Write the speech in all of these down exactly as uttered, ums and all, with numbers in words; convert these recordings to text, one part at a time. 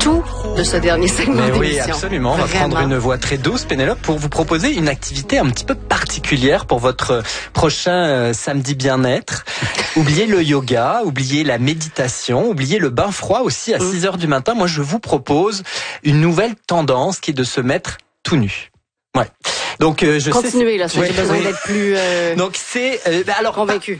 tout de ce dernier segment d'émission. Oui, absolument. On va Vraiment. prendre une voix très douce, Pénélope, pour vous proposer une activité un petit peu particulière pour votre prochain euh, samedi bien-être. Oubliez le yoga, oubliez la méditation, oubliez le bain froid aussi à mmh. six heures du matin. Moi, je vous propose une nouvelle tendance qui est de se mettre tout nu. Ouais. Donc, euh, je Continuez sais, là, ouais, j'ai besoin oui. d'être plus euh, Donc c'est euh, bah alors convaincu.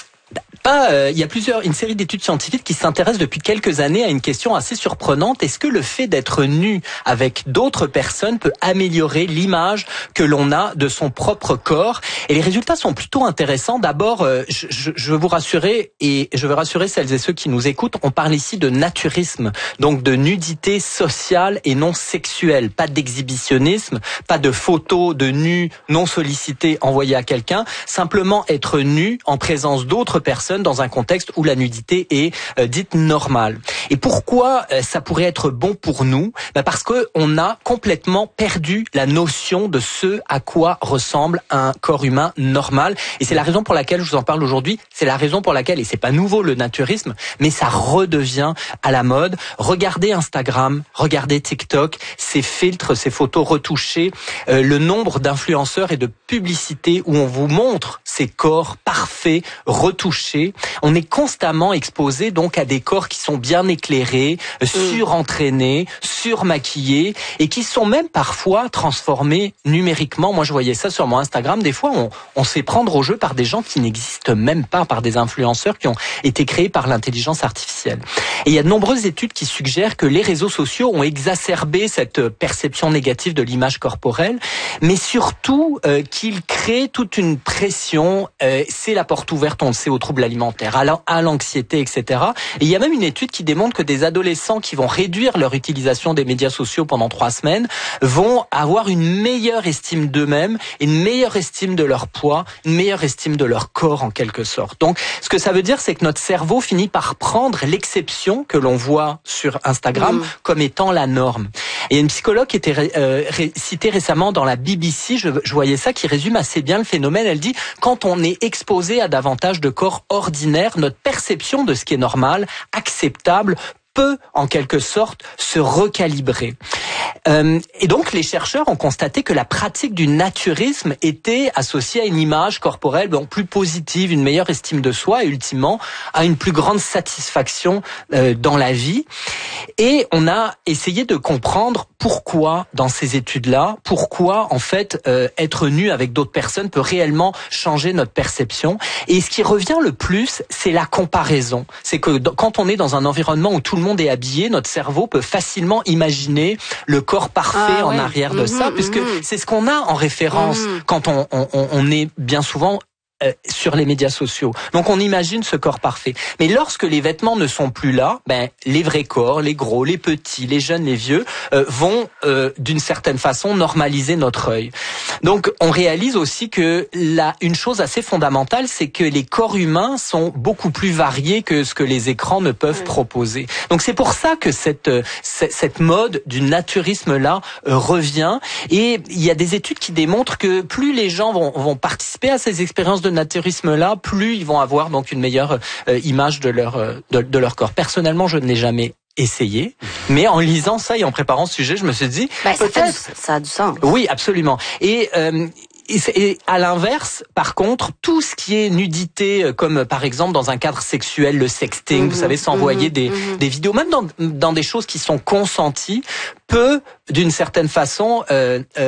Pas, euh, il y a plusieurs, une série d'études scientifiques qui s'intéressent depuis quelques années à une question assez surprenante. Est-ce que le fait d'être nu avec d'autres personnes peut améliorer l'image que l'on a de son propre corps? Et les résultats sont plutôt intéressants. D'abord, euh, je, je, je veux vous rassurer et je veux rassurer celles et ceux qui nous écoutent. On parle ici de naturisme, donc de nudité sociale et non sexuelle. Pas d'exhibitionnisme, pas de photos de nus non sollicités envoyées à quelqu'un. Simplement être nu en présence d'autres personnes dans un contexte où la nudité est euh, dite normale. Et pourquoi euh, ça pourrait être bon pour nous? Ben parce que on a complètement perdu la notion de ce à quoi ressemble un corps humain normal. Et c'est la raison pour laquelle je vous en parle aujourd'hui. C'est la raison pour laquelle, et c'est pas nouveau le naturisme, mais ça redevient à la mode. Regardez Instagram, regardez TikTok, ces filtres, ces photos retouchées, euh, le nombre d'influenceurs et de publicités où on vous montre ces corps parfaits, retouchés. On est constamment exposé donc à des corps qui sont bien éclairés, mmh. surentraînés, surmaquillés et qui sont même parfois transformés numériquement. Moi, je voyais ça sur mon Instagram. Des fois, on, on se fait prendre au jeu par des gens qui n'existent même pas, par des influenceurs qui ont été créés par l'intelligence artificielle. Et il y a de nombreuses études qui suggèrent que les réseaux sociaux ont exacerbé cette perception négative de l'image corporelle, mais surtout euh, qu'ils créent toute une pression. Euh, c'est la porte ouverte, on le sait, aux troubles alimentaire, à l'anxiété, et cetera. Et il y a même une étude qui démontre que des adolescents qui vont réduire leur utilisation des médias sociaux pendant trois semaines vont avoir une meilleure estime d'eux-mêmes, une meilleure estime de leur poids, une meilleure estime de leur corps en quelque sorte. Donc, ce que ça veut dire, c'est que notre cerveau finit par prendre l'exception que l'on voit sur Instagram mmh. comme étant la norme. Et il y a une psychologue qui était euh, ré, citée récemment dans la B B C, je, je voyais ça, qui résume assez bien le phénomène. Elle dit, quand on est exposé à davantage de corps ordinaire, notre perception de ce qui est normal, acceptable, peut en quelque sorte se recalibrer. Euh, et donc les chercheurs ont constaté que la pratique du naturisme était associée à une image corporelle bon, plus positive, une meilleure estime de soi et ultimement à une plus grande satisfaction euh, dans la vie. Et on a essayé de comprendre pourquoi dans ces études-là, pourquoi en fait euh, être nu avec d'autres personnes peut réellement changer notre perception. Et ce qui revient le plus, c'est la comparaison. C'est que quand on est dans un environnement où tout le monde est habillé, notre cerveau peut facilement imaginer le corps parfait ah, en ouais. arrière de mmh, ça, puisque mmh. c'est ce qu'on a en référence mmh. quand on, on, on est bien souvent Euh, sur les médias sociaux. Donc on imagine ce corps parfait. Mais lorsque les vêtements ne sont plus là, ben les vrais corps, les gros, les petits, les jeunes, les vieux euh, vont euh, d'une certaine façon normaliser notre œil. Donc on réalise aussi que là une chose assez fondamentale, c'est que les corps humains sont beaucoup plus variés que ce que les écrans ne peuvent oui. proposer. Donc c'est pour ça que cette cette mode du naturisme là euh, revient. Et il y a des études qui démontrent que plus les gens vont vont participer à ces expériences de naturisme-là, plus ils vont avoir donc une meilleure euh, image de leur euh, de, de leur corps. Personnellement, je ne l'ai jamais essayé, mais en lisant ça et en préparant ce sujet, je me suis dit ben, peut-être ça, ça a du sens. Oui, absolument. Et euh, Et à l'inverse, par contre, tout ce qui est nudité, comme par exemple dans un cadre sexuel, le sexting, mmh, vous savez, s'envoyer mmh, des, mmh. des vidéos, même dans, dans des choses qui sont consenties, peut, d'une certaine façon, euh, euh,